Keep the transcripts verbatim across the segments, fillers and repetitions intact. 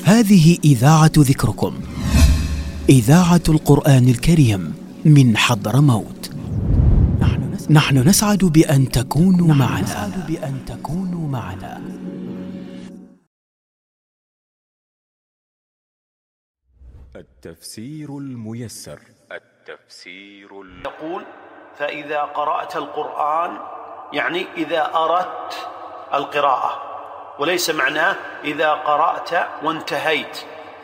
هذه إذاعة ذكركم، إذاعة القرآن الكريم من حضرموت. نحن نسعد بأن تكونوا معنا. بأن تكونوا معنا. التفسير الميسر. التفسير ال... يقول: فإذا قرأت القرآن، يعني إذا أردت القراءة، وليس معناه إذا قرأت وانتهيت.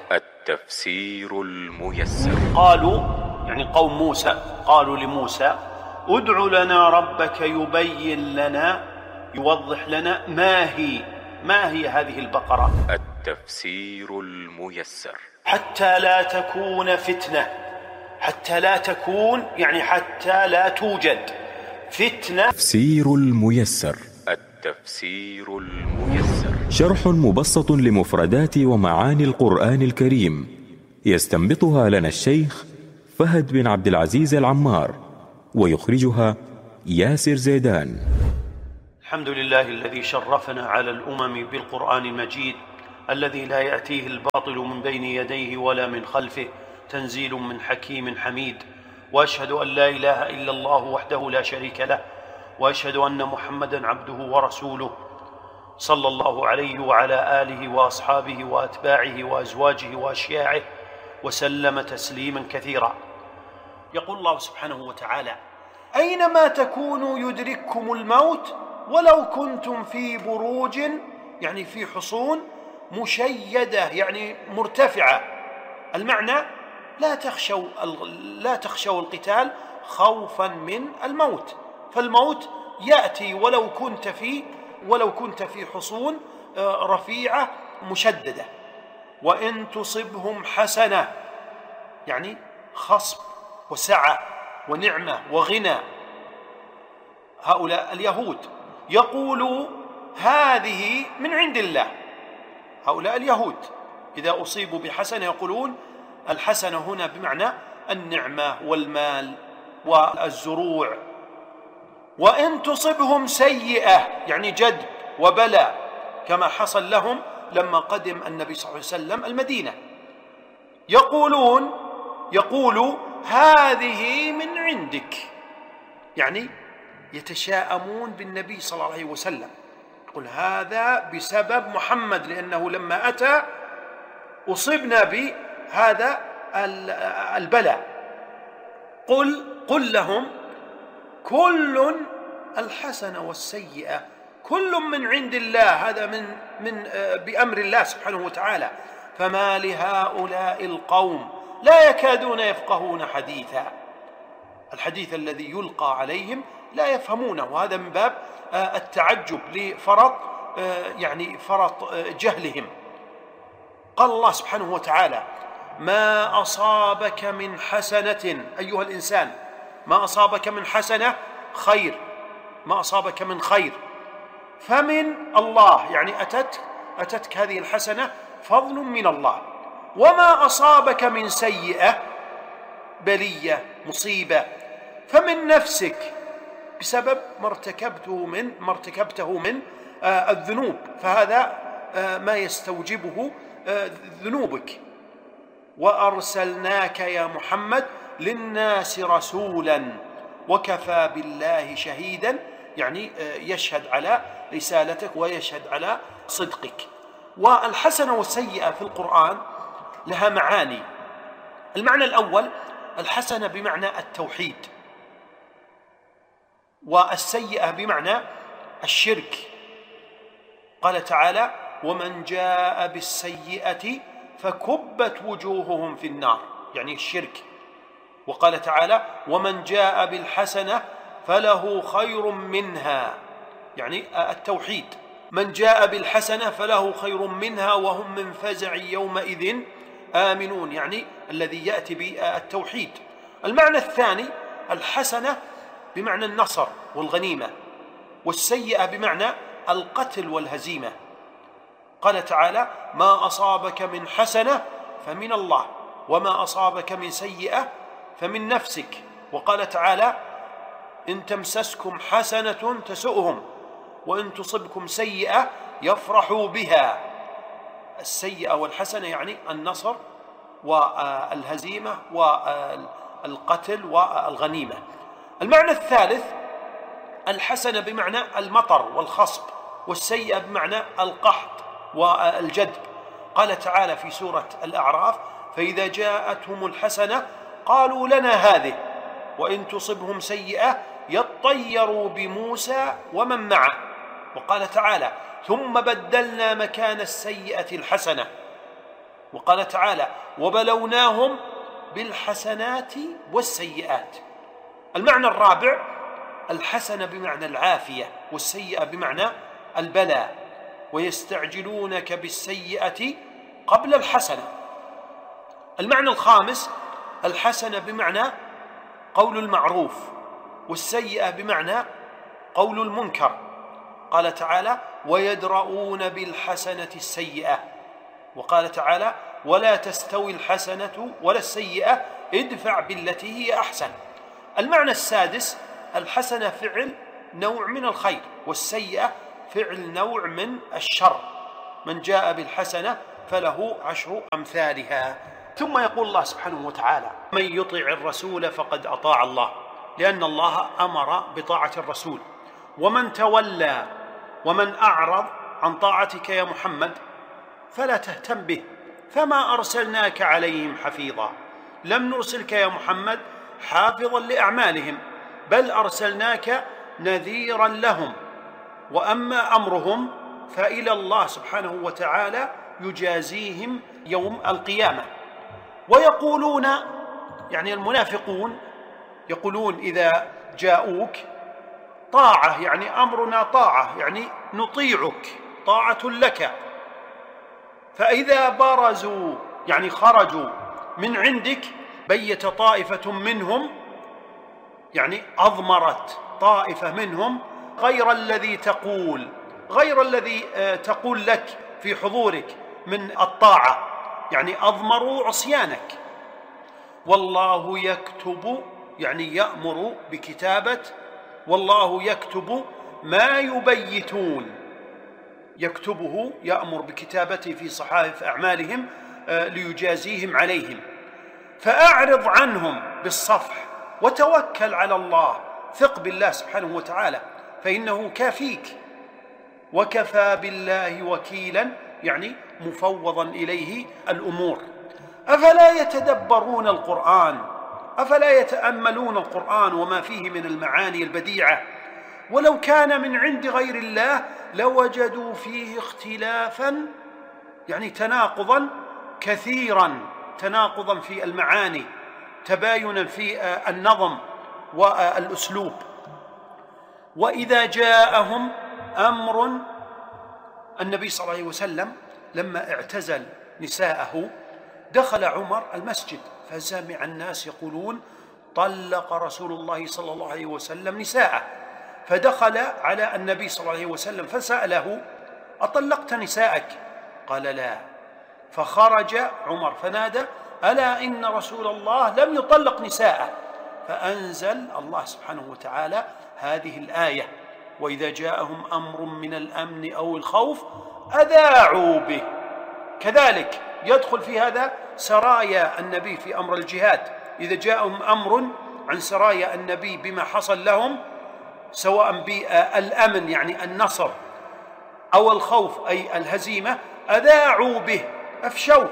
التفسير الميسر. قالوا، يعني قوم موسى، قالوا لموسى: ادع لنا ربك يبين لنا، يوضح لنا ما هي ما هي هذه البقرة. التفسير الميسر. حتى لا تكون فتنة، حتى لا تكون يعني حتى لا توجد فتنة. التفسير الميسر. التفسير الميسر شرح مبسط لمفردات ومعاني القرآن الكريم، يستنبطها لنا الشيخ فهد بن عبد العزيز العمار، ويخرجها ياسر زيدان. الحمد لله الذي شرفنا على الأمم بالقرآن المجيد، الذي لا يأتيه الباطل من بين يديه ولا من خلفه، تنزيل من حكيم حميد. وأشهد أن لا إله إلا الله وحده لا شريك له، وأشهد أن محمدًا عبده ورسوله، صلى الله عليه وعلى آله وأصحابه وأتباعه وأزواجه وأشياعه وسلم تسليمًا كثيرا. يقول الله سبحانه وتعالى: أينما تكونوا يدرككم الموت ولو كنتم في بروج، يعني في حصون مشيدة، يعني مرتفعة. المعنى لا تخشوا لا تخشوا القتال خوفا من الموت، فالموت يأتي ولو كنت في ولو كنت في حصون رفيعة مشددة. وإن تصبهم حسنة، يعني خصب وسعة ونعمة وغنى. هؤلاء اليهود يقولوا هذه من عند الله. هؤلاء اليهود إذا أصيبوا بحسنة يقولون الحسنة هنا بمعنى النعمة والمال والزروع. وإن تصبهم سيئة، يعني جد وبلاء، كما حصل لهم لما قدم النبي صلى الله عليه وسلم المدينة، يقولون يقولوا هذه من عندك، يعني يتشاءمون بالنبي صلى الله عليه وسلم. يقول هذا بسبب محمد، لأنه لما أتى أصبنا بهذا البلاء. قل قل لهم كل الحسنة والسيئة كل من عند الله، هذا من من بأمر الله سبحانه وتعالى. فما لهؤلاء القوم لا يكادون يفقهون حديثا. الحديث الذي يلقى عليهم لا يفهمونه، وهذا من باب التعجب لفرط يعني فرط جهلهم. قال الله سبحانه وتعالى: ما أصابك من حسنة أيها الإنسان، ما أصابك من حسنة خير، ما أصابك من خير فمن الله، يعني أتت أتتك هذه الحسنة فضل من الله. وما أصابك من سيئة، بلية مصيبة، فمن نفسك، بسبب ما ارتكبته من ما ارتكبته من آه الذنوب، فهذا آه ما يستوجبه آه ذنوبك. وأرسلناك يا محمد للناس رسولا وكفى بالله شهيدا، يعني آه يشهد على رسالتك ويشهد على صدقك. والحسنة والسيئة في القرآن لها معاني. المعنى الأول الحسنة بمعنى التوحيد، والسيئة بمعنى الشرك. قال تعالى: ومن جاء بالسيئة فكبت وجوههم في النار، يعني الشرك. وقال تعالى: ومن جاء بالحسنة فله خير منها، يعني التوحيد. من جاء بالحسنة فله خير منها وهم من فزع يومئذ آمنون، يعني الذي يأتي بالتوحيد. المعنى الثاني الحسنة بمعنى النصر والغنيمة، والسيئة بمعنى القتل والهزيمة. قال تعالى: ما أصابك من حسنة فمن الله، وما أصابك من سيئة فمن نفسك. وقال تعالى: إن تمسسكم حسنة تسؤهم وإن تصبكم سيئة يفرحوا بها. السيئة والحسنة يعني النصر والهزيمة والقتل والغنيمة. المعنى الثالث الحسنة بمعنى المطر والخصب، والسيئة بمعنى القحط والجدب. قال تعالى في سورة الأعراف: فإذا جاءتهم الحسنة قالوا لنا هذه وإن تصبهم سيئة يطيروا بموسى ومن معه. وقال تعالى: ثم بدلنا مكان السيئة الحسنة. وقال تعالى: وبلوناهم بالحسنات والسيئات. المعنى الرابع الحسنة بمعنى العافية، والسيئة بمعنى البلاء، ويستعجلونك بالسيئة قبل الحسنة. المعنى الخامس الحسنة بمعنى قول المعروف، والسيئة بمعنى قول المنكر. قال تعالى: ويدرؤون بالحسنة السيئة. وقال تعالى: ولا تستوي الحسنة ولا السيئة ادفع بالتي هي أحسن. المعنى السادس الحسنة فعل نوع من الخير، والسيئة فعل نوع من الشر. من جاء بالحسنة فله عشر أمثالها. ثم يقول الله سبحانه وتعالى: من يطع الرسول فقد أطاع الله، لأن الله أمر بطاعة الرسول. ومن تولى ومن أعرض عن طاعتك يا محمد فلا تهتم به، فما أرسلناك عليهم حفيظا. لم نرسلك يا محمد حافظا لأعمالهم، بل أرسلناك نذيرا لهم. وأما أمرهم فإلى الله سبحانه وتعالى يجازيهم يوم القيامة. ويقولون يعني المنافقون يقولون إذا جاءوك طاعة، يعني أمرنا طاعة، يعني نطيعك، طاعة لك. فإذا برزوا يعني خرجوا من عندك بيت طائفة منهم، يعني أضمرت طائفة منهم غير الذي تقول غير الذي تقول لك في حضورك من الطاعة، يعني أضمروا عصيانك. والله يكتب يعني يأمر بكتابة، والله يكتب ما يبيتون، يكتبه يأمر بكتابته في صحائف أعمالهم ليجازيهم عليهم. فأعرض عنهم بالصفح وتوكل على الله، ثق بالله سبحانه وتعالى فإنه كافيك، وكفى بالله وكيلا يعني مفوضا إليه الأمور. أفلا يتدبرون القرآن؟ أفلا يتأملون القرآن وما فيه من المعاني البديعة؟ ولو كان من عند غير الله لوجدوا فيه اختلافا يعني تناقضا كثيرا، تناقضا في المعاني، تباينا في النظم والأسلوب. وإذا جاءهم أمر، النبي صلى الله عليه وسلم لما اعتزل نساءه دخل عمر المسجد فسمع الناس يقولون: طلق رسول الله صلى الله عليه وسلم نساءه. فدخل على النبي صلى الله عليه وسلم فسأله: أطلقت نساءك؟ قال: لا. فخرج عمر فنادى: ألا إن رسول الله لم يطلق نساءه. فأنزل الله سبحانه وتعالى هذه الآية: وإذا جاءهم أمر من الأمن أو الخوف أذاعوا به. كذلك يدخل في هذا سرايا النبي في أمر الجهاد. إذا جاءهم أمر عن سرايا النبي بما حصل لهم سواء بالأمن يعني النصر أو الخوف أي الهزيمة أذاعوا به، أفشوه.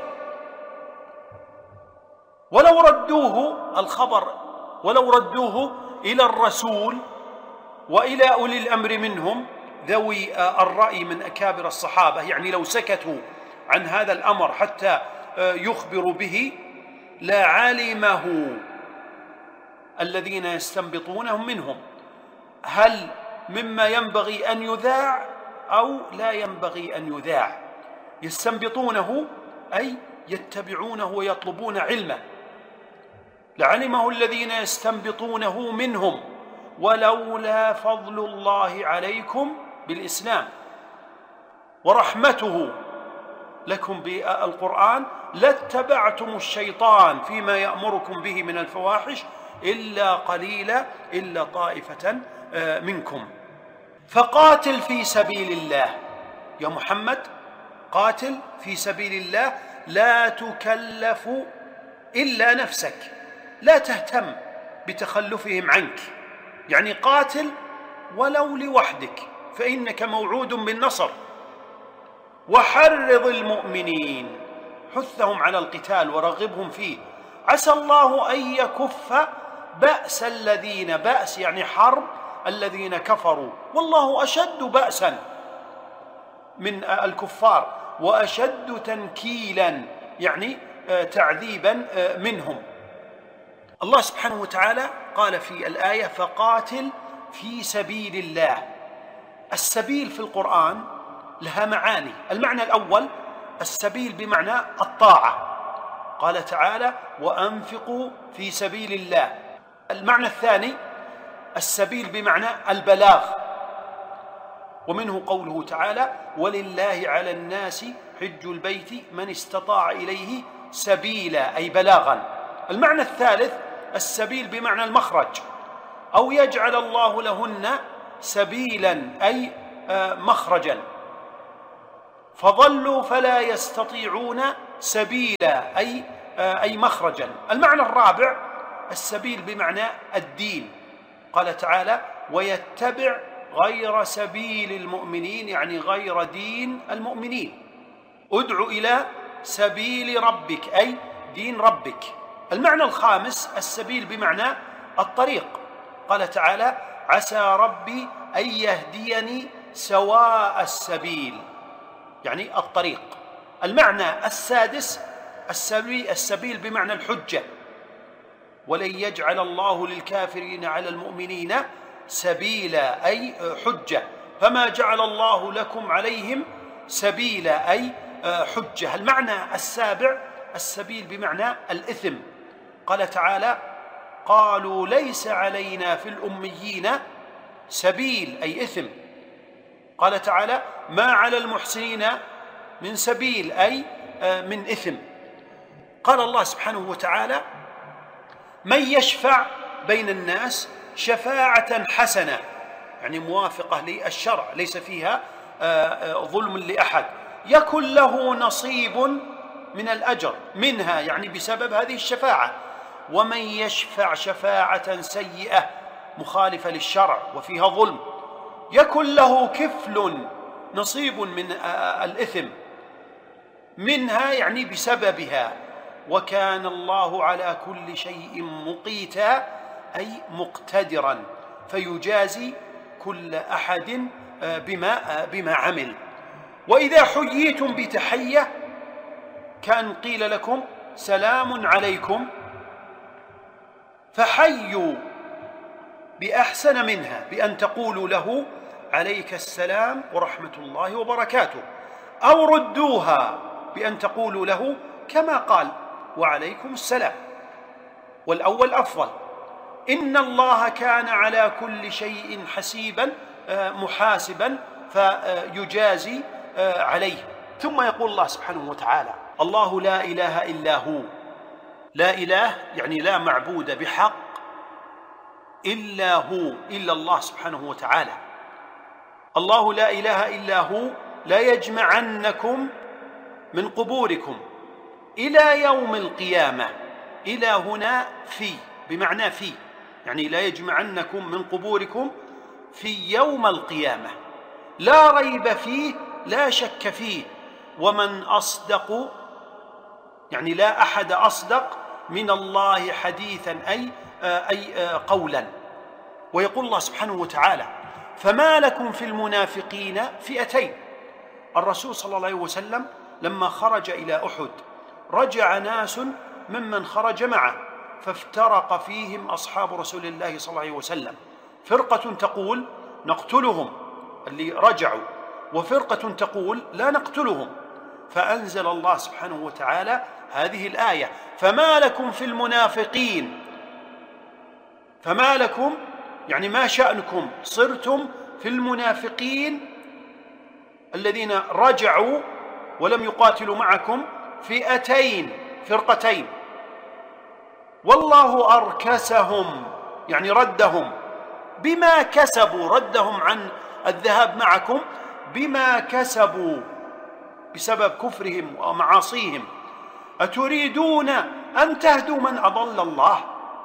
ولو ردوه الخبر ولو ردوه إلى الرسول وإلى أولي الأمر منهم ذوي الرأي من أكابر الصحابة، يعني لو سكتوا عن هذا الأمر حتى يخبروا به لعلمه الذين يستنبطونهم منهم، هل مما ينبغي أن يذاع أو لا ينبغي أن يذاع. يستنبطونه أي يتبعونه ويطلبون علمه. لعلمه الذين يستنبطونه منهم ولولا فضل الله عليكم بالإسلام ورحمته لكم بالقرآن لاتبعتم الشيطان فيما يأمركم به من الفواحش إلا قليلا إلا طائفة منكم. فقاتل في سبيل الله يا محمد، قاتل في سبيل الله لا تكلف إلا نفسك، لا تهتم بتخلفهم عنك، يعني قاتل ولو لوحدك فإنك موعود بالنصر. وحرض المؤمنين، حثهم على القتال ورغبهم فيه، عسى الله أن يكف بأس الذين، بأس يعني حرب، الذين كفروا، والله أشد بأسا من الكفار وأشد تنكيلا، يعني تعذيبا منهم. الله سبحانه وتعالى قال في الآية فقاتل في سبيل الله. السبيل في القرآن لها معاني. المعنى الأول السبيل بمعنى الطاعة، قال تعالى وأنفقوا في سبيل الله. المعنى الثاني السبيل بمعنى البلاغ، ومنه قوله تعالى ولله على الناس حج البيت من استطاع إليه سبيلا، أي بلاغا. المعنى الثالث السبيل بمعنى المخرج، أو يجعل الله لهن سبيلا، أي مخرجا، فضلوا فلا يستطيعون سبيلا، أي أي مخرجا. المعنى الرابع السبيل بمعنى الدين، قال تعالى ويتبع غير سبيل المؤمنين، يعني غير دين المؤمنين. ادع إلى سبيل ربك، أي دين ربك. المعنى الخامس السبيل بمعنى الطريق، قال تعالى عسى ربي أن يهديني سواء السبيل، يعني الطريق. المعنى السادس السبيل, السبيل بمعنى الحجة، ولن يجعل الله للكافرين على المؤمنين سبيلا، أي حجة، فما جعل الله لكم عليهم سبيلا، أي حجة. المعنى السابع السبيل بمعنى الإثم، قال تعالى قالوا ليس علينا في الأميين سبيل، أي إثم. قال تعالى ما على المحسنين من سبيل، أي من إثم. قال الله سبحانه وتعالى من يشفع بين الناس شفاعة حسنة، يعني موافقة للشرع ليس فيها ظلم لأحد، يكن له نصيب من الأجر منها، يعني بسبب هذه الشفاعة. ومن يشفع شفاعة سيئة مخالفة للشرع وفيها ظلم يكن له كفل، نصيب من الإثم منها، يعني بسببها. وكان الله على كل شيء مقيتا، أي مقتدرا، فيجازي كل أحد بما, بما عمل. وإذا حييتم بتحية كان قيل لكم سلام عليكم فحيوا بأحسن منها بأن تقولوا له عليك السلام ورحمة الله وبركاته، أو ردوها بأن تقولوا له كما قال وعليكم السلام، والأول أفضل. إن الله كان على كل شيء حسيبا محاسبا فيجازي عليه. ثم يقول الله سبحانه وتعالى الله لا إله إلا هو. لا إله يعني لا معبود بحق إلا هو، إلا الله سبحانه وتعالى. الله لا إله إلا هو لا يجمعنكم من قبوركم إلى يوم القيامة. إلى هنا في بمعنى في، يعني لا يجمعنكم من قبوركم في يوم القيامة، لا ريب فيه، لا شك فيه. ومن أصدق، يعني لا أحد أصدق من الله حديثا، أي أي قولا. ويقول الله سبحانه وتعالى فما لكم في المنافقين فئتين. الرسول صلى الله عليه وسلم لما خرج إلى أحد رجع ناس ممن خرج معه فافترق فيهم أصحاب رسول الله صلى الله عليه وسلم، فرقة تقول نقتلهم اللي رجعوا، وفرقة تقول لا نقتلهم. فأنزل الله سبحانه وتعالى هذه الآية فما لكم في المنافقين. فما لكم يعني ما شأنكم صرتم في المنافقين الذين رجعوا ولم يقاتلوا معكم فئتين، فرقتين. والله أركسهم يعني ردهم بما كسبوا، ردهم عن الذهاب معكم بما كسبوا، بسبب كفرهم ومعاصيهم. أتريدون أن تهدوا من أضل الله؟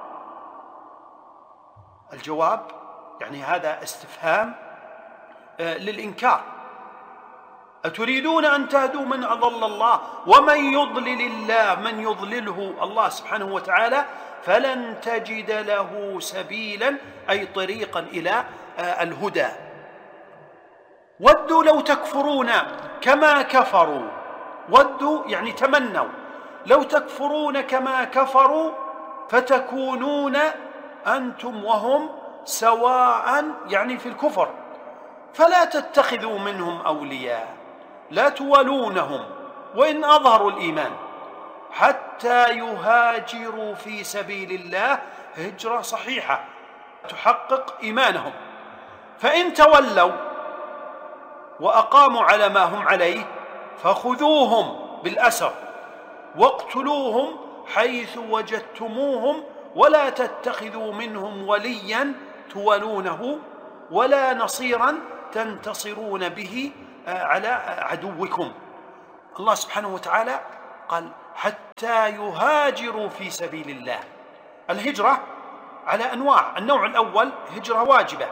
الجواب يعني هذا استفهام للإنكار. أتريدون أن تهدوا من أضل الله ومن يضلل الله من يضلله الله سبحانه وتعالى فلن تجد له سبيلا، أي طريقا إلى الهدى. ودوا لو تكفرون كما كفروا، ودوا يعني تمنوا، لو تكفرون كما كفروا فتكونون أنتم وهم سواء، يعني في الكفر، فلا تتخذوا منهم أولياء، لا توالونهم وإن أظهروا الإيمان حتى يهاجروا في سبيل الله هجرة صحيحة تحقق إيمانهم. فإن تولوا وأقاموا على ما هم عليه فخذوهم بالأسر واقتلوهم حيث وجدتموهم ولا تتخذوا منهم وليا توالونه ولا نصيرا تنتصرون به على عدوكم. الله سبحانه وتعالى قال حتى يهاجروا في سبيل الله. الهجرة على أنواع. النوع الأول هجرة واجبة،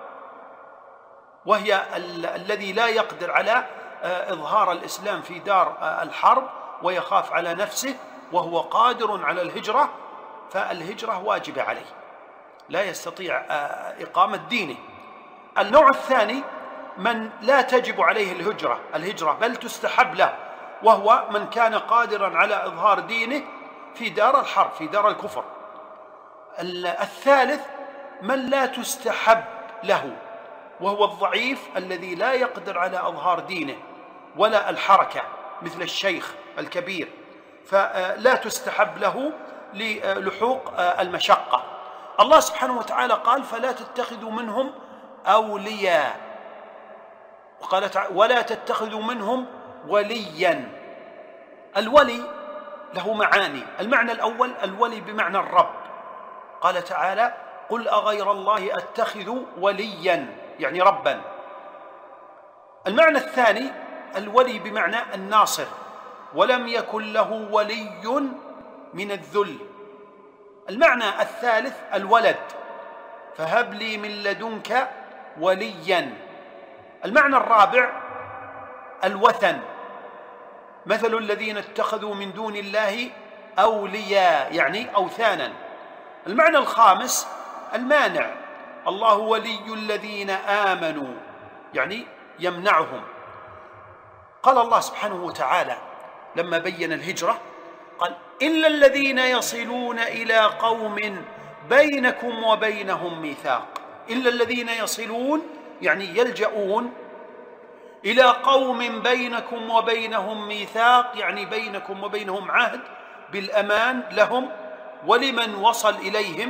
وهي ال الذي لا يقدر على إظهار الإسلام في دار الحرب ويخاف على نفسه وهو قادر على الهجرة، فالهجرة واجبة عليه، لا يستطيع إقامة دينه. النوع الثاني من لا تجب عليه الهجرة الهجرة بل تستحب له، وهو من كان قادرا على إظهار دينه في دار الحرب في دار الكفر. الثالث من لا تستحب له، وهو الضعيف الذي لا يقدر على إظهار دينه ولا الحركة، مثل الشيخ الكبير، فلا تستحب له للحوق المشقة. الله سبحانه وتعالى قال فلا تتخذوا منهم أولياء، وقال ولا تتخذوا منهم وليا. الولي له معاني. المعنى الأول الولي بمعنى الرب، قال تعالى قل أغير الله أتخذ وليا، يعني ربا. المعنى الثاني الولي بمعنى الناصر، ولم يكن له ولي من الذل. المعنى الثالث الولد، فهب لي من لدنك وليا. المعنى الرابع الوثن، مثل الذين اتخذوا من دون الله أولياء، يعني أوثانا. المعنى الخامس المانع، الله ولي الذين آمنوا، يعني يمنعهم. قال الله سبحانه وتعالى لما بين الهجرة قال إلا الذين يصلون إلى قوم بينكم وبينهم ميثاق. إلا الذين يصلون يعني يلجؤون إلى قوم بينكم وبينهم ميثاق، يعني بينكم وبينهم عهد بالأمان لهم ولمن وصل إليهم،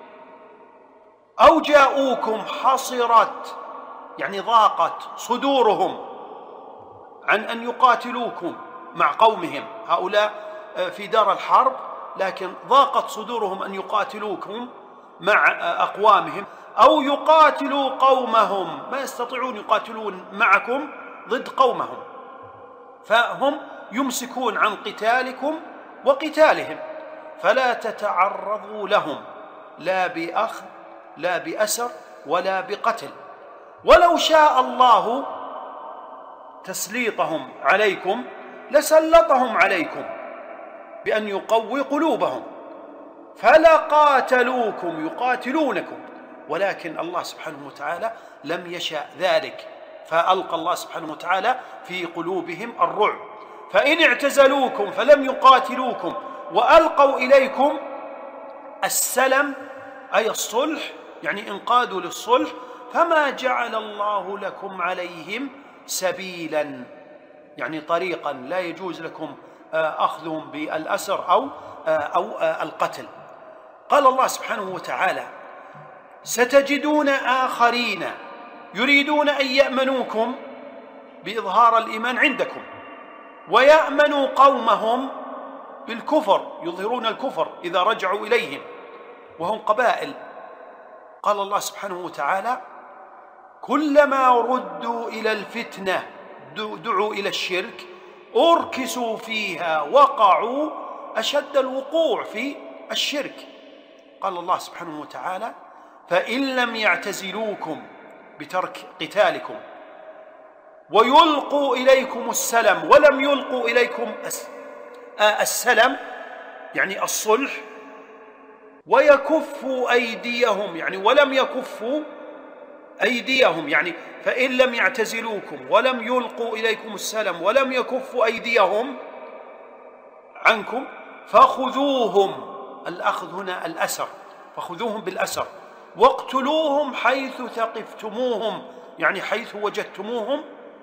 أو جاءوكم حصرت يعني ضاقت صدورهم عن أن يقاتلوكم مع قومهم، هؤلاء في دار الحرب لكن ضاقت صدورهم أن يقاتلوكم مع أقوامهم، أو يقاتلوا قومهم، ما يستطيعون يقاتلون معكم ضد قومهم، فهم يمسكون عن قتالكم وقتالهم، فلا تتعرضوا لهم لا بأخذ لا بأسر ولا بقتل. ولو شاء الله تسليطهم عليكم لسلطهم عليكم بأن يقوي قلوبهم فلقاتلوكم يقاتلونكم، ولكن الله سبحانه وتعالى لم يشاء ذلك، فألقى الله سبحانه وتعالى في قلوبهم الرعب. فإن اعتزلوكم فلم يقاتلوكم وألقوا إليكم السلم أي الصلح، يعني انقادوا للصلح، فما جعل الله لكم عليهم سبيلا، يعني طريقا لا يجوز لكم أخذهم بالأسر أو أو القتل. قال الله سبحانه وتعالى ستجدون آخرين يريدون أن يأمنوكم بإظهار الإيمان عندكم ويأمنوا قومهم بالكفر، يظهرون الكفر إذا رجعوا إليهم وهم قبائل. قال الله سبحانه وتعالى كلما ردوا إلى الفتنة دعوا إلى الشرك أركسوا فيها وقعوا أشد الوقوع في الشرك. قال الله سبحانه وتعالى: فإن لم يعتزلوكم بترك قتالكم ويلقوا إليكم السلم، ولم يلقوا إليكم السلم يعني الصلح، ويكفوا أيديهم يعني ولم يكفوا أيديهم، يعني فإن لم يعتزلوكم ولم يلقوا إليكم السلم ولم يكفوا أيديهم عنكم فخذوهم، الأخذ هنا الأسر، فخذوهم بالأسر واقتلوهم حيث ثقفتموهم يعني حيث وجدتموهم،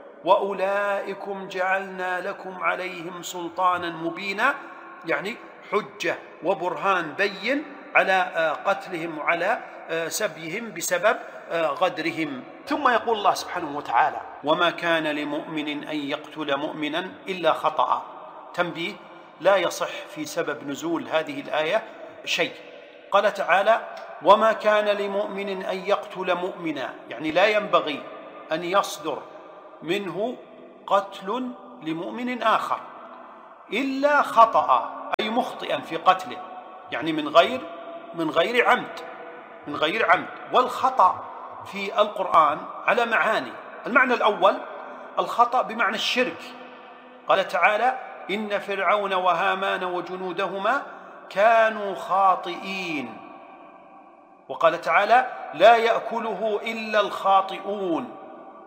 وأولئكم جعلنا لكم عليهم سلطانا مبينا، يعني حجة وبرهان بين على قتلهم وعلى سبيهم بسبب غدرهم. ثم يقول الله سبحانه وتعالى: وما كان لمؤمن أن يقتل مؤمنا إلا خطأ. تنبيه: لا يصح في سبب نزول هذه الآية شيء. قال تعالى: وما كان لمؤمن أن يقتل مؤمنا، يعني لا ينبغي أن يصدر منه قتل لمؤمن آخر إلا خطأ، أي مخطئا في قتله، يعني من غير من غير عمد من غير عمد. والخطأ في القرآن على معاني. المعنى الأول الخطأ بمعنى الشرك. قال تعالى: إن فرعون وهامان وجنودهما كانوا خاطئين. وقال تعالى: لا يأكله إلا الخاطئون.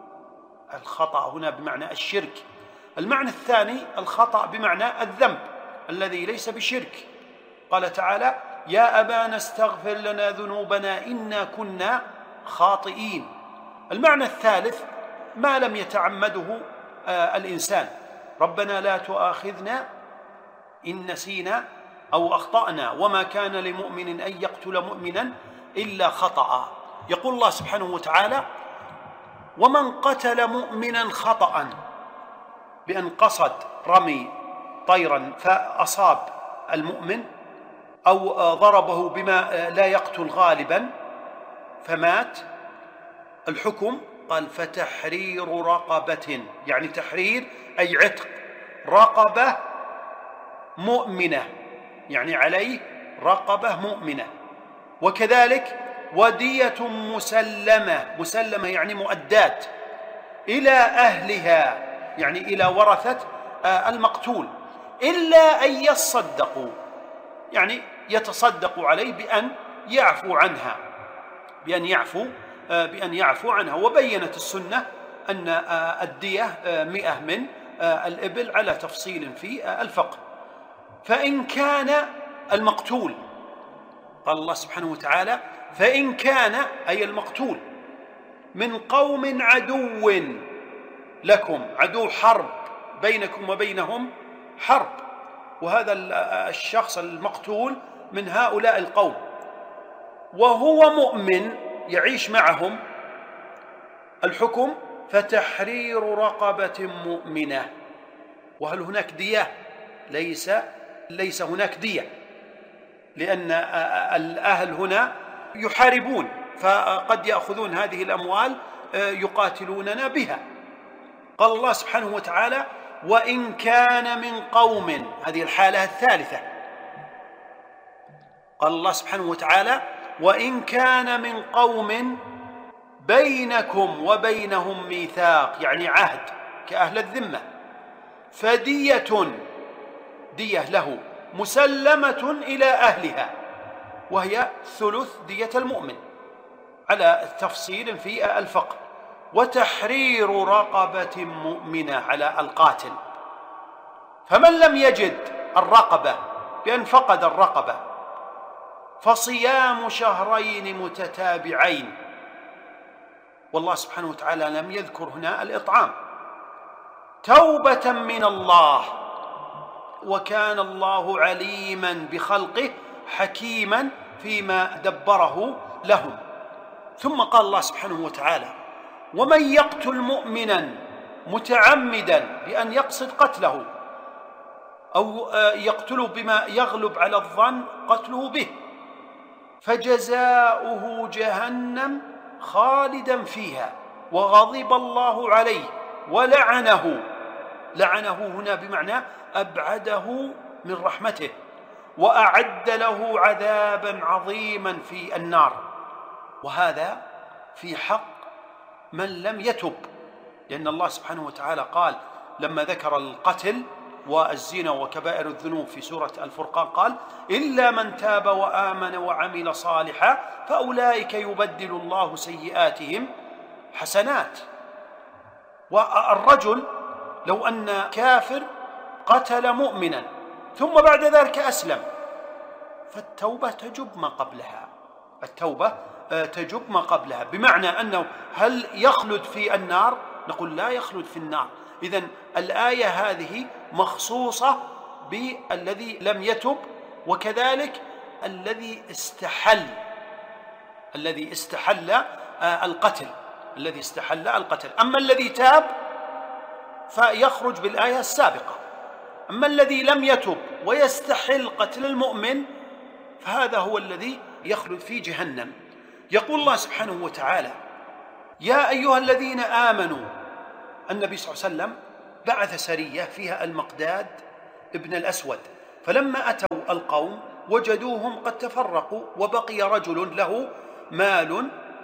الخطأ هنا بمعنى الشرك. المعنى الثاني الخطأ بمعنى الذنب الذي ليس بشرك. قال تعالى: يا أبانا استغفر لنا ذنوبنا إنا كنا خاطئين. المعنى الثالث ما لم يتعمده آه الإنسان: ربنا لا تؤاخذنا إن نسينا أو أخطأنا وما كان لمؤمن أن يقتل مؤمنا إلا خطأ. يقول الله سبحانه وتعالى: ومن قتل مؤمنا خطأ بأن قصد رمي طيرا فأصاب المؤمن أو ضربه بما لا يقتل غالبا فمات، الحكم قال: فتحرير رقبة، يعني تحرير أي عتق رقبة مؤمنة، يعني عليه رقبة مؤمنة. وكذلك ودية مسلمة، مسلمة يعني مؤدات إلى أهلها، يعني إلى ورثة المقتول، إلا أن يصدقوا، يعني يتصدقوا عليه بأن يعفو عنها بأن يعفو بأن يعفو عنها. وبينت السنة أن الدية مئة من الإبل على تفصيل في الفقه. فإن كان المقتول، قال الله سبحانه وتعالى: فإن كان أي المقتول من قوم عدو لكم، عدو حرب بينكم وبينهم حرب، وهذا الشخص المقتول من هؤلاء القوم وهو مؤمن يعيش معهم، الحكم فتحرير رقبة مؤمنة. وهل هناك دية؟ ليس ليس هناك دية، لأن الأهل هنا يحاربون، فقد يأخذون هذه الأموال يقاتلوننا بها. قال الله سبحانه وتعالى: وإن كان من قوم، هذه الحالة الثالثة. قال الله سبحانه وتعالى: وإن كان من قوم بينكم وبينهم ميثاق، يعني عهد كأهل الذمة، فدية، دية له مسلمة إلى أهلها، وهي ثلث دية المؤمن على التفصيل في الفقه، وتحرير رقبة مؤمنة على القاتل. فمن لم يجد الرقبة بأن فقد الرقبة فصيام شهرين متتابعين. والله سبحانه وتعالى لم يذكر هنا الإطعام، توبة من الله، وكان الله عليما بخلقه حكيما فيما دبره لهم. ثم قال الله سبحانه وتعالى: ومن يقتل مؤمنا متعمدا بأن يقصد قتله أو يقتله بما يغلب على الظن قتله به فجزاؤه جهنم خالدا فيها وغضب الله عليه ولعنه لعنه هنا بمعنى أبعده من رحمته، وأعد له عذابا عظيما في النار، وهذا في حق من لم يتب، لأن الله سبحانه وتعالى قال لما ذكر القتل والزنا وكبائر الذنوب في سورة الفرقان قال إلا من تاب وآمن وعمل صالحا فأولئك يبدل الله سيئاتهم حسنات. والرجل لو أن كافر قتل مؤمنا ثم بعد ذلك أسلم فالتوبة تجب ما قبلها، التوبة تجب ما قبلها، بمعنى أنه هل يخلد في النار؟ نقول لا يخلد في النار. إذن الآية هذه مخصوصة بالذي لم يتب، وكذلك الذي استحل الذي استحل القتل الذي استحل القتل أما الذي تاب فيخرج بالآية السابقة. أما الذي لم يتب ويستحل قتل المؤمن فهذا هو الذي يخلد في جهنم. يقول الله سبحانه وتعالى يا أيها الذين آمنوا. النبي صلى الله عليه وسلم بعث سرية فيها المقداد ابن الأسود، فلما أتوا القوم وجدوهم قد تفرقوا وبقي رجل له مال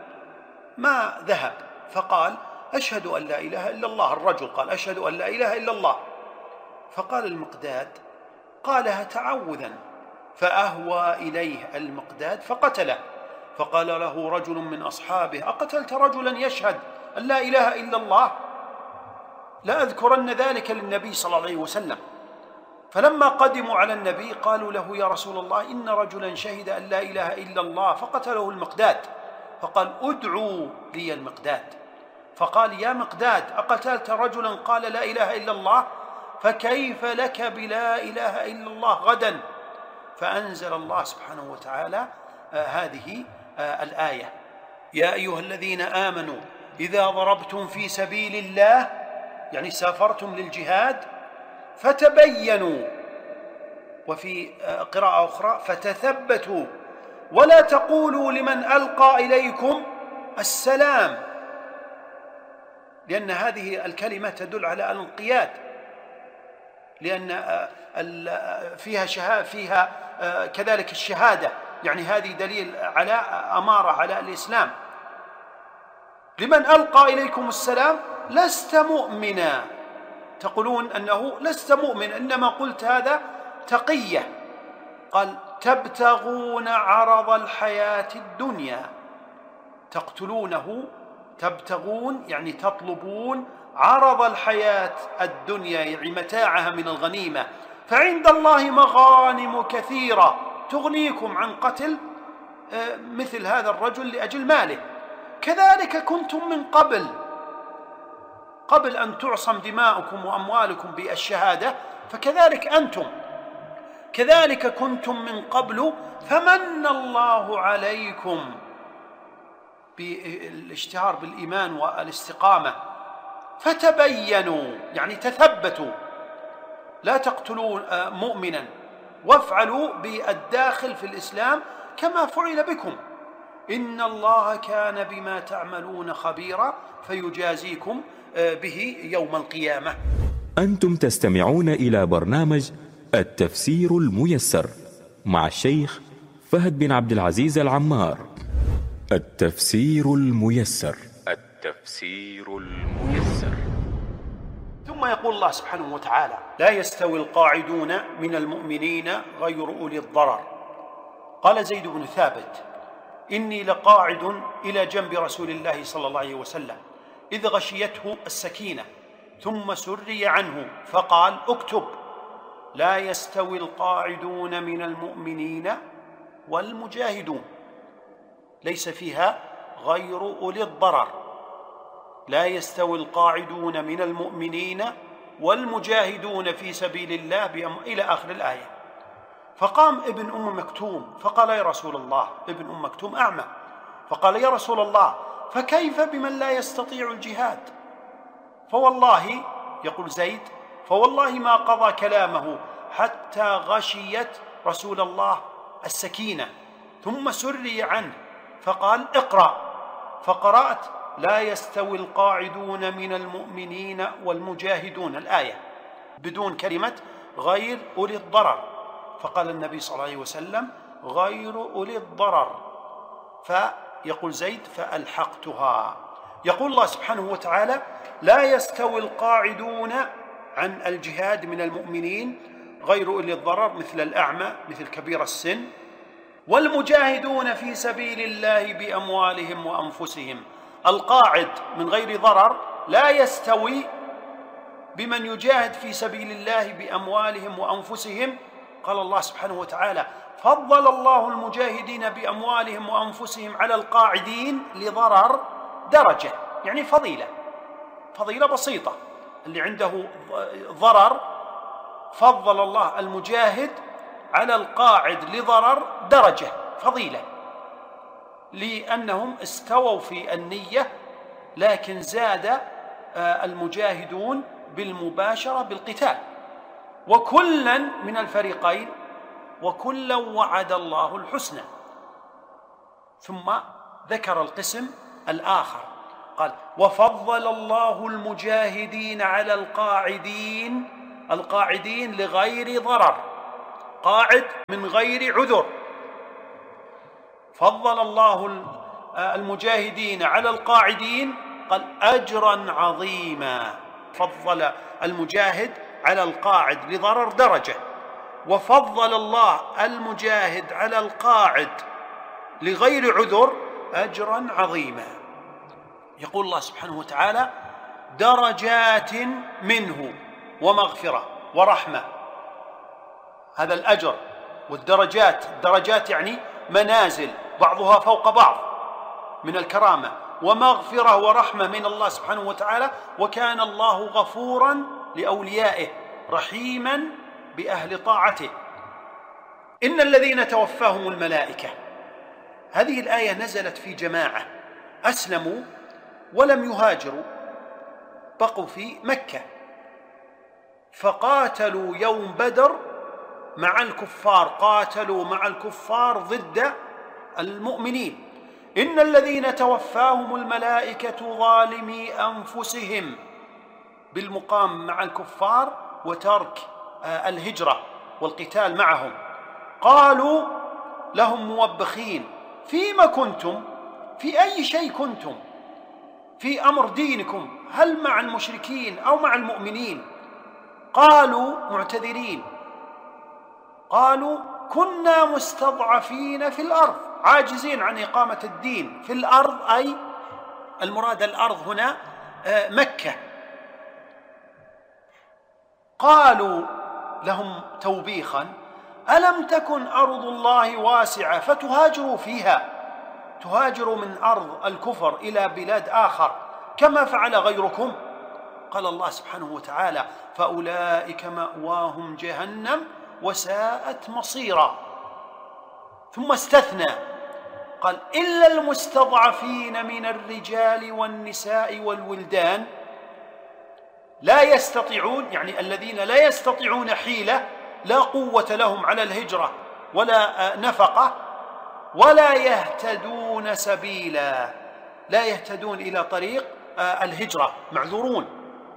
ما ذهب، فقال أشهد أن لا إله إلا الله. الرجل قال أشهد أن لا إله إلا الله، فقال المقداد قالها تعوذا، فأهوى إليه المقداد فقتله، فقال له رجل من أصحابه أقتلت رجلا يشهد أن لا إله إلا الله؟ لا أذكرن ذلك للنبي صلى الله عليه وسلم. فلما قدموا على النبي قالوا له يا رسول الله إن رجلا شهد أن لا إله إلا الله فقتله المقداد، فقال ادعوا لي المقداد، فقال يا مقداد أقتلت رجلا قال لا إله إلا الله؟ فكيف لك بلا إله إلا الله غدا؟ فأنزل الله سبحانه وتعالى آه هذه آه الآية يا أيها الذين آمنوا إذا ضربتم في سبيل الله، يعني سافرتم للجهاد، فتبينوا، وفي آه قراءة أخرى فتثبتوا، ولا تقولوا لمن ألقى إليكم السلام، لأن هذه الكلمة تدل على الانقياد، لأن فيها شهادة فيها كذلك الشهادة، يعني هذه دليل على أمارة على الإسلام. لمن ألقى إليكم السلام لست مؤمنا، تقولون أنه لست مؤمن، إنما قلت هذا تقية. قال تبتغون عرض الحياة الدنيا، تقتلونه، تبتغون يعني تطلبون عرض الحياة الدنيا يعني متاعها من الغنيمة، فعند الله مغانم كثيرة تغنيكم عن قتل مثل هذا الرجل لأجل ماله. كذلك كنتم من قبل قبل أن تعصم دماؤكم وأموالكم بالشهادة، فكذلك أنتم كذلك كنتم من قبل فمن الله عليكم بالاشتهار بالإيمان والاستقامة، فتبينوا يعني تثبتوا، لا تقتلوا مؤمنا، وافعلوا بالداخل في الإسلام كما فعل بكم، إن الله كان بما تعملون خبيرا فيجازيكم به يوم القيامة. أنتم تستمعون إلى برنامج التفسير الميسر مع الشيخ فهد بن عبد العزيز العمار. التفسير الميسر التفسير الميسر. ثم يقول الله سبحانه وتعالى لا يستوي القاعدون من المؤمنين غير أولي الضرر. قال زيد بن ثابت إني لقاعد إلى جنب رسول الله صلى الله عليه وسلم إذ غشيته السكينة ثم سري عنه فقال اكتب لا يستوي القاعدون من المؤمنين والمجاهدون، ليس فيها غير أولي الضرر، لا يستوي القاعدون من المؤمنين والمجاهدون في سبيل الله بأم... إلى آخر الآية. فقام ابن أم مكتوم فقال يا رسول الله، ابن أم مكتوم أعمى، فقال يا رسول الله فكيف بمن لا يستطيع الجهاد؟ فوالله يقول زيد فوالله ما قضى كلامه حتى غشيت رسول الله السكينة ثم سري عنه فقال اقرأ، فقرأت لا يستوي القاعدون من المؤمنين والمجاهدون الآية. بدون كلمة غير أولي الضرر، فقال النبي صلى الله عليه وسلم غير أولي الضرر، فيقول زيد فألحقتها. يقول الله سبحانه وتعالى لا يستوي القاعدون عن الجهاد من المؤمنين غير أولي الضرر مثل الأعمى مثل كبير السن، والمجاهدون في سبيل الله بأموالهم وأنفسهم. القاعد من غير ضرر لا يستوي بمن يجاهد في سبيل الله بأموالهم وأنفسهم. قال الله سبحانه وتعالى فضل الله المجاهدين بأموالهم وأنفسهم على القاعدين لضرر درجة، يعني فضيلة فضيلة بسيطة. اللي عنده ضرر فضل الله المجاهد على القاعد لضرر درجة فضيلة، لأنهم استووا في النية، لكن زاد المجاهدون بالمباشرة بالقتال. وكلا من الفريقين وكلا وعد الله الحسنى. ثم ذكر القسم الآخر قال وفضل الله المجاهدين على القاعدين، القاعدين لغير ضرر، قاعد من غير عذر. فضل الله المجاهدين على القاعدين قال أجرا عظيما. فضل المجاهد على القاعد لضرر درجة، وفضل الله المجاهد على القاعد لغير عذر أجرا عظيما. يقول الله سبحانه وتعالى درجات منه ومغفرة ورحمة. هذا الأجر والدرجات، الدرجات يعني منازل بعضها فوق بعض من الكرامة، ومغفرة ورحمة من الله سبحانه وتعالى، وكان الله غفورا لأوليائه رحيما بأهل طاعته. إن الذين توفاهم الملائكة، هذه الآية نزلت في جماعة أسلموا ولم يهاجروا، بقوا في مكة فقاتلوا يوم بدر مع الكفار، قاتلوا مع الكفار ضد المؤمنين. إن الذين توفاهم الملائكة ظالمي أنفسهم، بالمقام مع الكفار وترك الهجرة والقتال معهم. قالوا لهم موبخين فيما كنتم، في أي شيء كنتم في أمر دينكم، هل مع المشركين أو مع المؤمنين؟ قالوا معتذرين، قالوا كنا مستضعفين في الأرض، عاجزين عن إقامة الدين في الأرض، أي المراد الأرض هنا مكة. قالوا لهم توبيخا ألم تكن أرض الله واسعة فتهاجروا فيها، تهاجروا من أرض الكفر إلى بلاد آخر كما فعل غيركم. قال الله سبحانه وتعالى فأولئك مأواهم جهنم وساءت مصيرا. ثم استثنى قال إلا المستضعفين من الرجال والنساء والولدان لا يستطيعون، يعني الذين لا يستطيعون حيلة، لا قوة لهم على الهجرة ولا نفقة، ولا يهتدون سبيلا، لا يهتدون إلى طريق الهجرة، معذورون.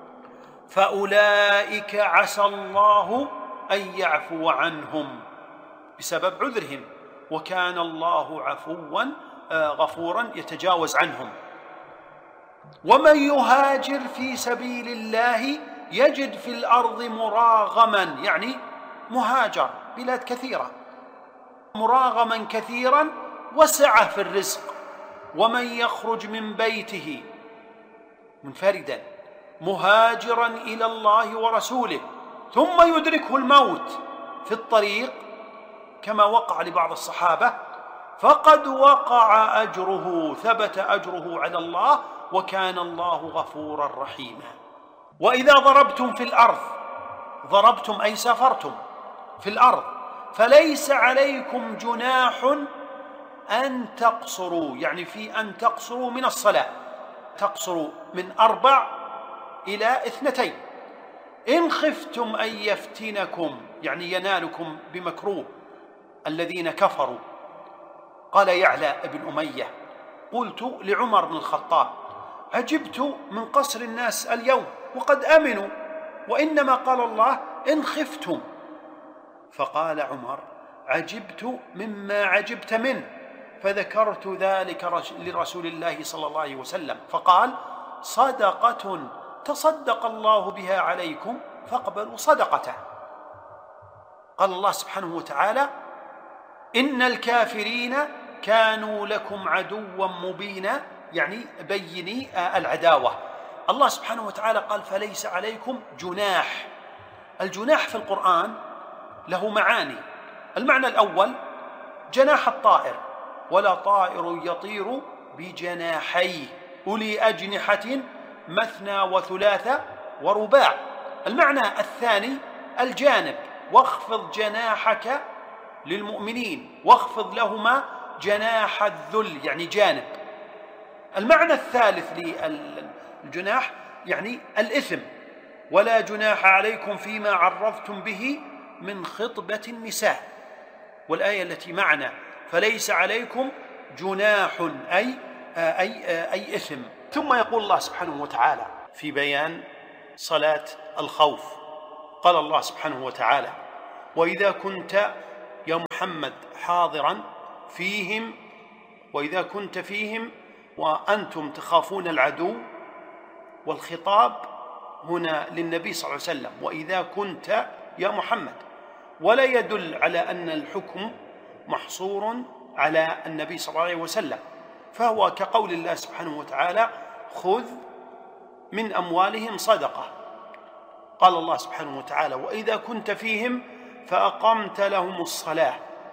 فأولئك عسى الله أن يعفو عنهم بسبب عذرهم، وكان الله عفوا غفورا يتجاوز عنهم. ومن يهاجر في سبيل الله يجد في الأرض مراغما، يعني مهاجر بلاد كثيرة، مراغما كثيرا وسعة في الرزق. ومن يخرج من بيته منفردا مهاجرا إلى الله ورسوله ثم يدركه الموت في الطريق كما وقع لبعض الصحابة فقد وقع أجره، ثبت أجره على الله، وكان الله غفورا رحيما. وإذا ضربتم في الأرض، ضربتم أي سافرتم في الأرض، فليس عليكم جناح أن تقصروا، يعني في أن تقصروا من الصلاة، تقصروا من أربع إلى اثنتين. إن خفتم أن يفتنكم، يعني ينالكم بمكروه الذين كفروا. قال يعلى بن أمية قلت لعمر بن الخطاب عجبت من قصر الناس اليوم وقد أمنوا وإنما قال الله إن خفتم. فقال عمر عجبت مما عجبت منه، فذكرت ذلك لرسول الله صلى الله عليه وسلم فقال صدقة تصدق الله بها عليكم فاقبلوا صدقته. قال الله سبحانه وتعالى إن الكافرين كانوا لكم عدوا مبينا، يعني بيني العداوة. الله سبحانه وتعالى قال فليس عليكم جناح. الجناح في القرآن له معاني. المعنى الأول جناح الطائر، ولا طائر يطير بجناحيه أولي أجنحة مثنى وثلاثة ورباع. المعنى الثاني الجانب، واخفض جناحك للمؤمنين واخفض لهما جناح الذل، يعني جانب. المعنى الثالث للجناح يعني الإثم، ولا جناح عليكم فيما عرضتم به من خطبة النساء. والآية التي معنا فليس عليكم جناح أي أي أي إثم. ثم يقول الله سبحانه وتعالى في بيان صلاة الخوف، قال الله سبحانه وتعالى وإذا كنت يا محمد حاضرا فيهم وإذا كنت فيهم وأنتم تخافون العدو، والخطاب هنا للنبي صلى الله عليه وسلم وإذا كنت يا محمد، ولا يدل على أن الحكم محصور على النبي صلى الله عليه وسلم، فهو كقول الله سبحانه وتعالى خذ من أموالهم صدقة. قال الله سبحانه وتعالى وإذا كنت فيهم فأقمت لهم الصلاة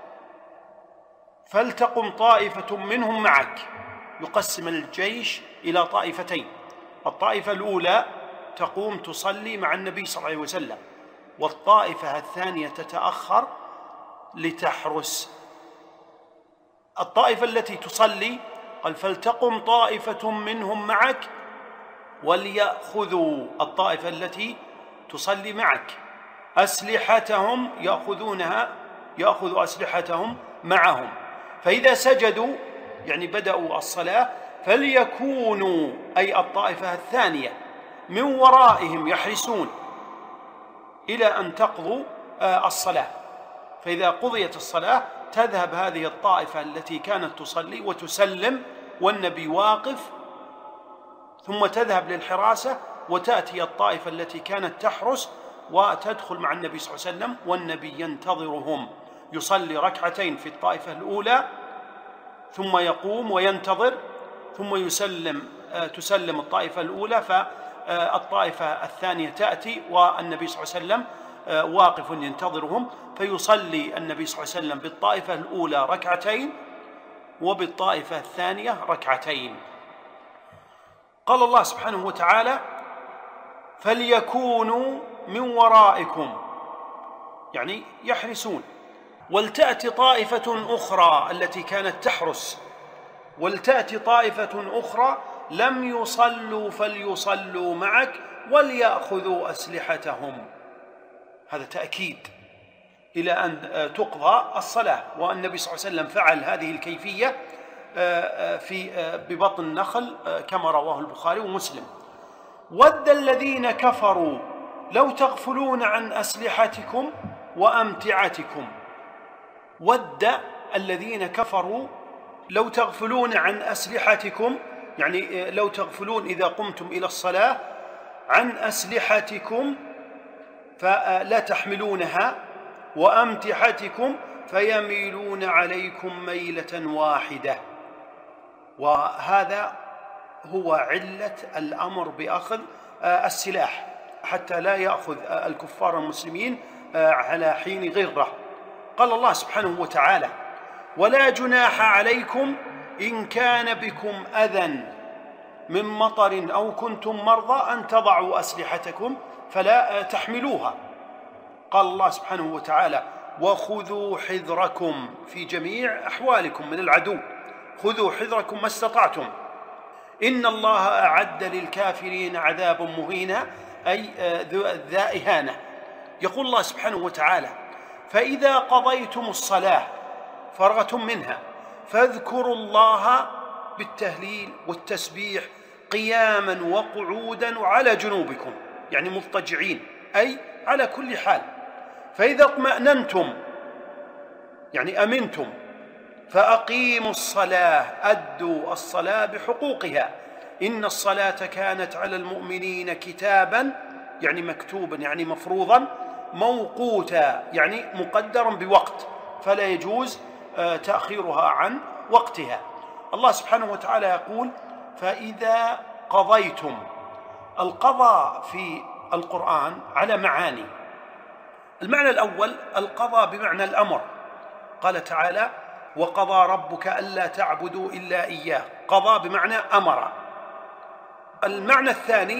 فلتقم طائفة منهم معك. يقسم الجيش إلى طائفتين، الطائفة الأولى تقوم تصلي مع النبي صلى الله عليه وسلم، والطائفة الثانية تتأخر لتحرس. الطائفة التي تصلي قال فلتقم طائفة منهم معك وليأخذوا، الطائفة التي تصلي معك أسلحتهم يأخذونها يأخذوا أسلحتهم معهم، فإذا سجدوا يعني بدأوا الصلاة فليكونوا أي الطائفة الثانية من ورائهم يحرسون إلى أن تقضوا الصلاة. فإذا قضيت الصلاة تذهب هذه الطائفة التي كانت تصلي وتسلم والنبي واقف، ثم تذهب للحراسة وتأتي الطائفة التي كانت تحرس وتدخل مع النبي صلى الله عليه وسلم والنبي ينتظرهم، يصلي ركعتين في الطائفة الأولى ثم يقوم وينتظر، ثم يسلم تسلم الطائفة الأولى، فالطائفة الثانية تأتي والنبي صلى الله عليه وسلم واقف ينتظرهم، فيصلي النبي صلى الله عليه وسلم بالطائفة الأولى ركعتين وبالطائفة الثانية ركعتين. قال الله سبحانه وتعالى فليكونوا من ورائكم يعني يحرسون، ولتأتي طائفة أخرى التي كانت تحرس، ولتأتي طائفة أخرى لم يصلوا فليصلوا معك وليأخذوا أسلحتهم. هذا تأكيد إلى أن تقضى الصلاة، والنبي صلى الله عليه وسلم فعل هذه الكيفية في ببطن النخل كما رواه البخاري ومسلم. ود الذين كفروا لو تغفلون عن أسلحتكم وأمتعتكم. ود الذين كفروا لو تغفلون عن أسلحتكم، يعني لو تغفلون إذا قمتم إلى الصلاة عن أسلحتكم فلا تحملونها، وأمتعتكم فيميلون عليكم ميلة واحدة. وهذا هو علة الأمر بأخذ السلاح حتى لا يأخذ الكفار المسلمين على حين غرة. قال الله سبحانه وتعالى ولا جناح عليكم إن كان بكم أذى من مطر أو كنتم مرضى أن تضعوا أسلحتكم فلا تحملوها. قال الله سبحانه وتعالى وخذوا حذركم في جميع أحوالكم من العدو، خذوا حذركم ما استطعتم إن الله أعد للكافرين عذاب مهينا أي ذا إهانة. يقول الله سبحانه وتعالى فإذا قضيتم الصلاة فرغتم منها فاذكروا الله بالتهليل والتسبيح قياما وقعودا وعلى جنوبكم، يعني مضطجعين أي على كل حال. فإذا اطمأننتم يعني أمنتم فأقيموا الصلاة، أدوا الصلاة بحقوقها، إن الصلاة كانت على المؤمنين كتابا يعني مكتوبا يعني مفروضا، موقوتا يعني مقدرا بوقت، فلا يجوز تأخيرها عن وقتها. الله سبحانه وتعالى يقول فإذا قضيتم. القضاء في القرآن على معاني. المعنى الأول القضاء بمعنى الأمر، قال تعالى وقضى ربك ألا تعبدوا إلا إياه، قضى بمعنى أمر. المعنى الثاني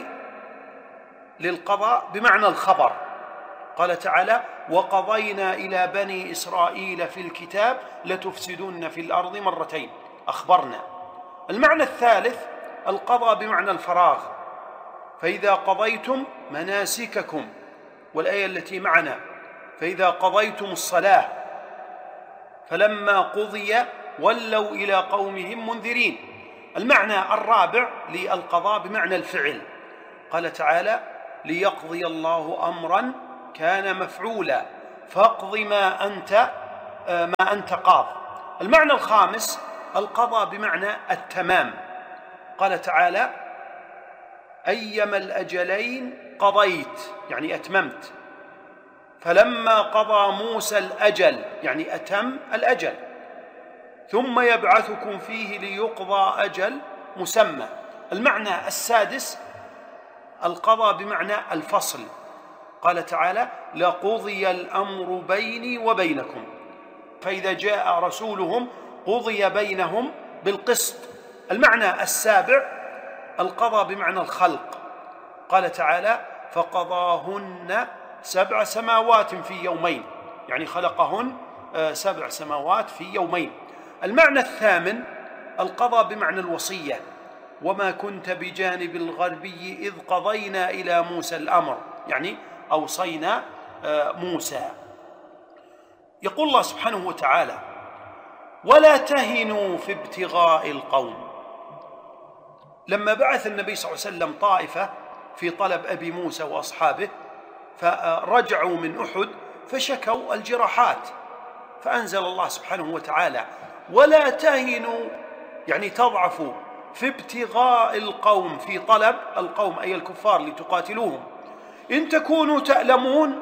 للقضاء بمعنى الخبر، قال تعالى وقضينا إلى بني إسرائيل في الكتاب لتفسدن في الأرض مرتين، أخبرنا. المعنى الثالث القضاء بمعنى الفراغ، فإذا قضيتم مناسككم، والآية التي معنا فإذا قضيتم الصلاة فلما قضي ولوا إلى قومهم منذرين. المعنى الرابع للقضاء بمعنى الفعل، قال تعالى ليقضي الله أمرا كان مفعولا فاقض ما أنت ما أنت قاض. المعنى الخامس القضاء بمعنى التمام، قال تعالى أيما الأجلين قضيت يعني أتممت، فلما قضى موسى الأجل يعني أتم الأجل، ثم يبعثكم فيه ليقضى أجل مسمى. المعنى السادس القضاء بمعنى الفصل، قال تعالى لقضي الأمر بيني وبينكم، فإذا جاء رسولهم قضي بينهم بالقسط. المعنى السابع القضاء بمعنى الخلق، قال تعالى فقضاهن سبع سماوات في يومين، يعني خلقهن سبع سماوات في يومين. المعنى الثامن القضاء بمعنى الوصية، وما كنت بجانب الغربي إذ قضينا إلى موسى الأمر، يعني أوصينا موسى. يقول الله سبحانه وتعالى ولا تهنوا في ابتغاء القوم. لما بعث النبي صلى الله عليه وسلم طائفة في طلب أبي موسى وأصحابه، فرجعوا من أحد فشكوا الجراحات، فأنزل الله سبحانه وتعالى ولا تهنوا يعني تضعفوا في ابتغاء القوم، في طلب القوم أي الكفار لتقاتلوهم، إن تكونوا تألمون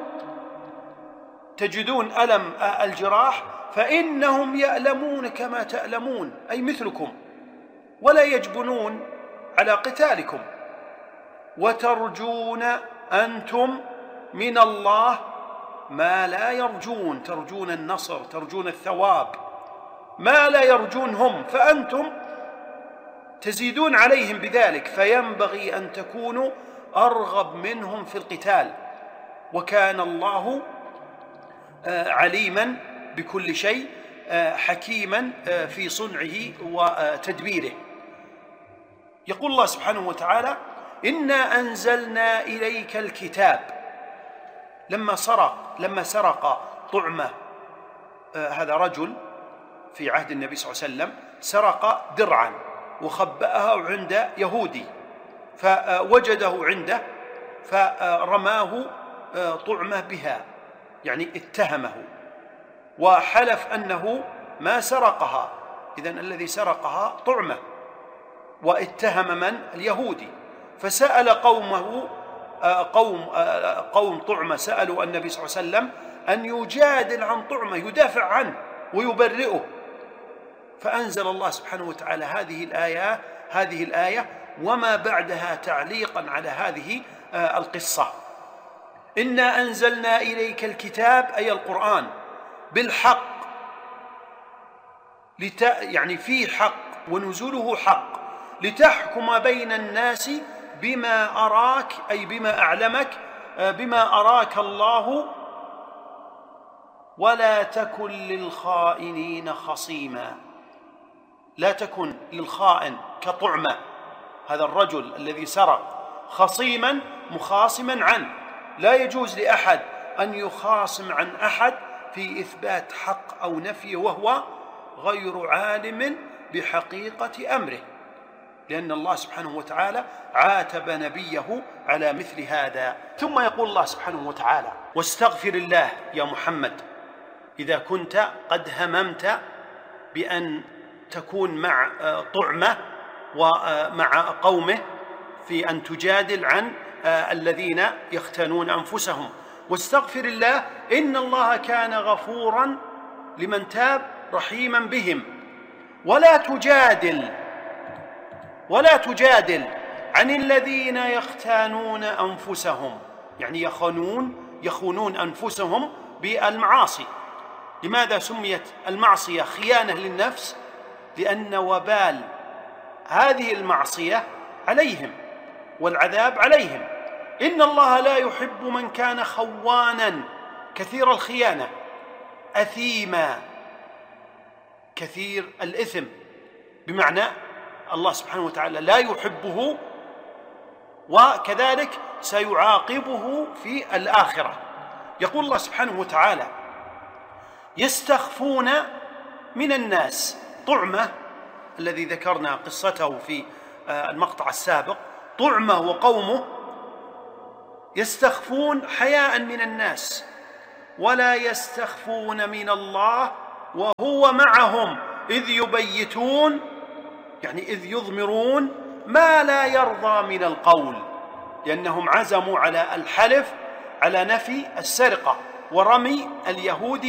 تجدون ألم الجراح فإنهم يألمون كما تألمون أي مثلكم، ولا يجبنون على قتالكم، وترجون أنتم من الله ما لا يرجون، ترجون النصر ترجون الثواب، ما لا يرجون هم، فأنتم تزيدون عليهم بذلك، فينبغي أن تكونوا أرغب منهم في القتال، وكان الله عليما بكل شيء حكيما في صنعه وتدبيره. يقول الله سبحانه وتعالى إنا أنزلنا إليك الكتاب. لما سرق لما سرق طعمة هذا رجل في عهد النبي صلى الله عليه وسلم، سرق درعا وخبأها عند يهودي، فوجده عنده فرماه طعمة بها يعني اتهمه وحلف أنه ما سرقها، إذن الذي سرقها طعمة، واتهم من؟ اليهودي. فسأل قومه قوم قوم طعمة سألوا النبي صلى الله عليه وسلم أن يجادل عن طعمة، يدافع عنه ويبرئه، فأنزل الله سبحانه وتعالى هذه الآية هذه الآية وما بعدها تعليقا على هذه القصة. إنا أنزلنا إليك الكتاب أي القرآن بالحق، لت يعني فيه حق ونزوله حق، لتحكم بين الناس بما أراك أي بما أعلمك بما أراك الله ولا تكن للخائنين خصيما. لا تكن للخائن كطعمة هذا الرجل الذي سرق خصيما مخاصما عنه، لا يجوز لأحد أن يخاصم عن أحد في إثبات حق أو نفيه وهو غير عالم بحقيقة أمره. لأن الله سبحانه وتعالى عاتب نبيه على مثل هذا. ثم يقول الله سبحانه وتعالى: واستغفر الله يا محمد إذا كنت قد هممت بأن تكون مع طعمة ومع قومه في أن تجادل عن الذين يختانون أنفسهم. واستغفر الله إن الله كان غفورا لمن تاب رحيما بهم. ولا تجادل ولا تجادل عن الذين يختانون أنفسهم، يعني يخونون يخونون أنفسهم بالمعاصي. لماذا سميت المعصية خيانة للنفس؟ لأن وبال هذه المعصية عليهم والعذاب عليهم. إن الله لا يحب من كان خوانا كثير الخيانة أثيما كثير الإثم، بمعنى الله سبحانه وتعالى لا يحبه وكذلك سيعاقبه في الآخرة. يقول الله سبحانه وتعالى: يستخفون من الناس. طعمة الذي ذكرنا قصته في المقطع السابق، طعمة وقومه يستخفون حياء من الناس ولا يستخفون من الله وهو معهم إذ يبيتون، يعني إذ يضمرون ما لا يرضى من القول، لأنهم عزموا على الحلف على نفي السرقة ورمي اليهود